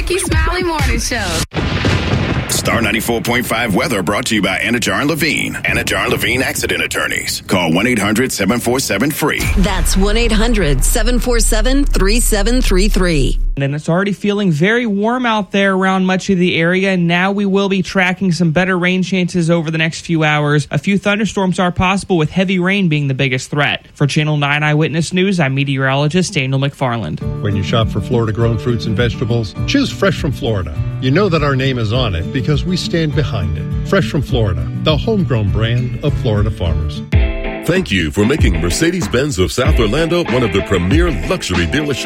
Nikki Smiley Morning Show. Star 94.5 weather brought to you by Anajar and Levine. Anajar and Levine Accident Attorneys. Call 1-800-747-FREE. That's 1-800-747-3733. And it's already feeling very warm out there around much of the area. Now we will be tracking some better rain chances over the next few hours. A few thunderstorms are possible, with heavy rain being the biggest threat. For Channel 9 Eyewitness News, I'm meteorologist Daniel McFarland. When you shop for Florida-grown fruits and vegetables, choose Fresh from Florida. You know that our name is on it because we stand behind it. Fresh from Florida, the homegrown brand of Florida farmers. Thank you for making Mercedes-Benz of South Orlando one of the premier luxury dealerships